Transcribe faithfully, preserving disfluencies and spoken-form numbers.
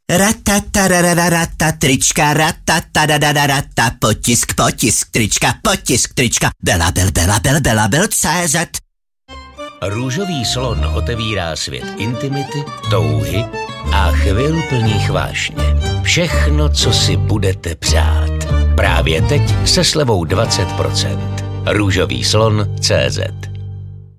Ratatarararata, trička, ratatarararata, potisk, potisk, trička, potisk, trička, Belabel, Belabel, Belabel, C Z. Růžový slon otevírá svět intimity, touhy a chvil plných vášně. Všechno, co si budete přát. Právě teď se slevou dvacet procent. Růžový slon C Z.